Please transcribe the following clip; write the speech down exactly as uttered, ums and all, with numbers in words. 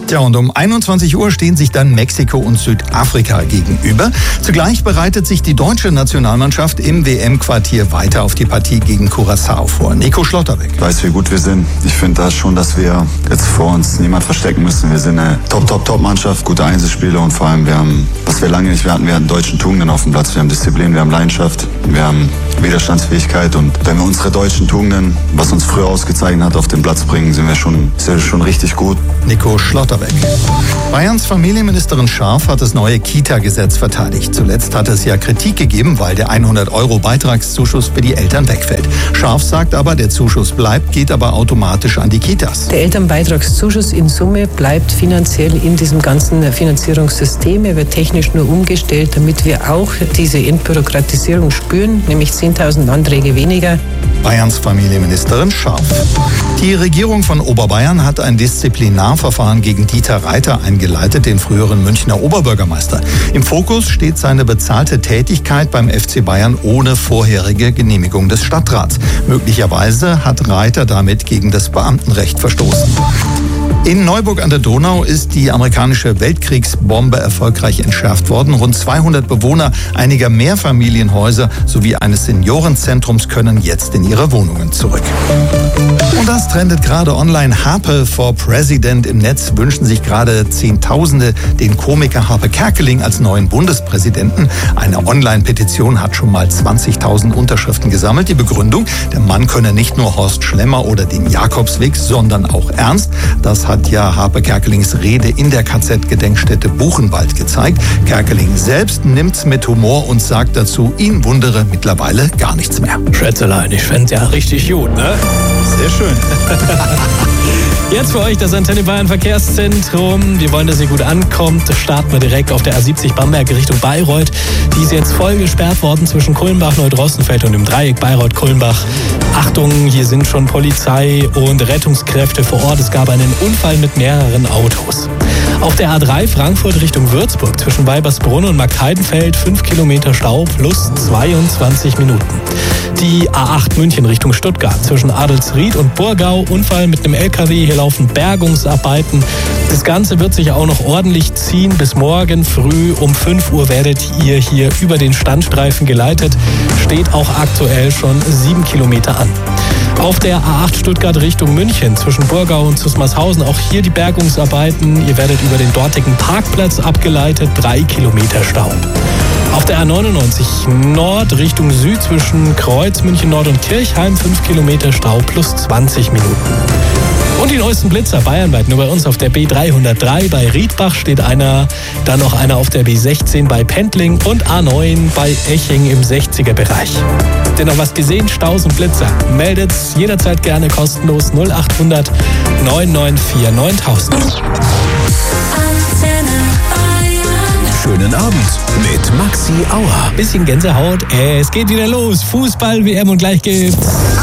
Ja, und um einundzwanzig Uhr stehen sich dann Mexiko und Südafrika gegenüber. Zugleich bereitet sich die deutsche Nationalmannschaft im W M-Quartier weiter auf die Partie gegen Curaçao vor. Nico Schlotterbeck. Ich weiß, wie gut wir sind. Ich finde da schon, dass wir jetzt vor uns niemand verstecken müssen. Wir sind eine Top-Top-Top-Mannschaft, gute Einzelspieler und vor allem wir haben, was wir lange nicht hatten, wir hatten deutschen Tugenden auf dem Platz. Wir haben Disziplin, wir haben Leidenschaft, wir haben Widerstandsfähigkeit und wenn wir unsere deutschen Tugenden, was uns früher ausgezeichnet hat, auf den Platz bringen, sind wir schon, sind wir schon richtig gut. Nico Schlotterbeck. Bayerns Familienministerin Scharf hat das neue Kita-Gesetz verteidigt. Zuletzt hat es ja Kritik gegeben, weil der hundert Euro Beitragszuschuss für die Eltern wegfällt. Scharf sagt aber, der Zuschuss bleibt, geht aber automatisch an die Kitas. Der Elternbeitragszuschuss in Summe bleibt finanziell in diesem ganzen Finanzierungssystem. Er wird technisch nur umgestellt, damit wir auch diese Entbürokratisierung spüren, nämlich zehntausend Anträge weniger. Bayerns Familienministerin Scharf. Die Regierung von Oberbayern hat ein Disziplinarverfahren gegen Dieter Reiter eingeleitet, den früheren Münchner Oberbürgermeister. Im Fokus steht seine bezahlte Tätigkeit beim F C Bayern ohne vorherige Genehmigung des Stadtrats. Möglicherweise hat Reiter damit gegen das Beamtenrecht verstoßen. In Neuburg an der Donau ist die amerikanische Weltkriegsbombe erfolgreich entschärft worden. Rund zweihundert Bewohner einiger Mehrfamilienhäuser sowie eines Seniorenzentrums können jetzt in ihre Wohnungen zurück. Und das trendet gerade online. Harpe for President. Im Netz wünschen sich gerade Zehntausende den Komiker Harpe Kerkeling als neuen Bundespräsidenten. Eine Online-Petition hat schon mal zwanzigtausend Unterschriften gesammelt. Die Begründung, der Mann könne nicht nur Horst Schlemmer oder den Jakobsweg, sondern auch ernst. Das hat ja Harpe Kerkelings Rede in der K Z-Gedenkstätte Buchenwald gezeigt. Kerkeling selbst nimmt's mit Humor und sagt dazu, ihn wundere mittlerweile gar nichts mehr. Schätzelein, ich fänd's ja richtig gut, ne? Sehr schön. Jetzt für euch das Antenne Bayern Verkehrszentrum. Wir wollen, dass ihr gut ankommt. Starten wir direkt auf der A siebzig Bamberg Richtung Bayreuth. Die ist jetzt voll gesperrt worden zwischen Kulmbach, Neudrossenfeld und dem Dreieck Bayreuth-Kulmbach. Achtung, hier sind schon Polizei und Rettungskräfte vor Ort. Es gab einen Unfall mit mehreren Autos. Auf der A drei Frankfurt Richtung Würzburg zwischen Weibersbrunn und Markheidenfeld fünf Kilometer Stau plus zweiundzwanzig Minuten. Die A acht München Richtung Stuttgart zwischen Adelsried und Burgau. Unfall mit einem L K W, hier laufen Bergungsarbeiten. Das Ganze wird sich auch noch ordentlich ziehen. Bis morgen früh um fünf Uhr werdet ihr hier über den Standstreifen geleitet. Steht auch aktuell schon sieben Kilometer an. Auf der A acht Stuttgart Richtung München zwischen Burgau und Zusmarshausen auch hier die Bergungsarbeiten. Ihr werdet über den dortigen Parkplatz abgeleitet, drei Kilometer Stau. Auf der A neunundneunzig Nord Richtung Süd zwischen Kreuz, München Nord und Kirchheim fünf Kilometer Stau plus zwanzig Minuten. Und die neuesten Blitzer bayernweit nur bei uns auf der B dreihundertdrei bei Riedbach steht einer, dann noch einer auf der B sechzehn bei Pendling und A neun bei Eching im sechziger Bereich. Habt ihr noch was gesehen? Staus und Blitzer? Meldet's jederzeit gerne kostenlos null achthundert neun neun vier neuntausend. Schönen Abend mit Maxi Auer. Bisschen Gänsehaut. Es geht wieder los. Fußball-W M und gleich gibt's